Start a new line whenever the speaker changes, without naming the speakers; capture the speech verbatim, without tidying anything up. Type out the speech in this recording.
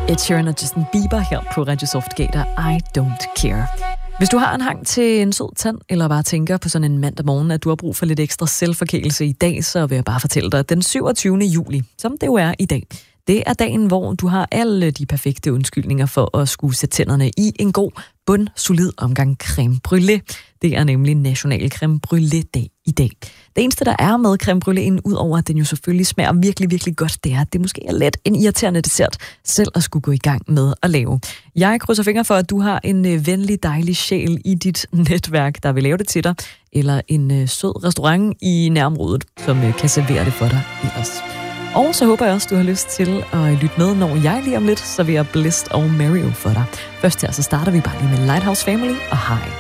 Ed Sheeran og Justin Bieber her på Radio Soft Gator. I don't care. Hvis du har en hang til en sød tand, eller bare tænker på sådan en mandag morgen, at du har brug for lidt ekstra selvforkælelse i dag, så vil jeg bare fortælle dig, at den syvogtyvende juli, som det jo er i dag, det er dagen, hvor du har alle de perfekte undskyldninger for at skulle sætte tænderne i en god, bundsolid omgang creme brûlée. Det er nemlig National Creme Brûlée-dag i dag. Det eneste, der er med creme brûléen, udover at den jo selvfølgelig smager virkelig, virkelig godt, det er, at det måske er lidt en irriterende dessert selv at skulle gå i gang med at lave. Jeg krydser fingre for, at du har en venlig, dejlig sjæl i dit netværk, der vil lave det til dig, eller en sød restaurant i nærområdet, som kan servere det for dig ellers. Og så håber jeg også, du har lyst til at lytte med, når jeg lige om lidt serverer Blist og Mario for dig. Først her, så starter vi bare lige med Lighthouse Family og High.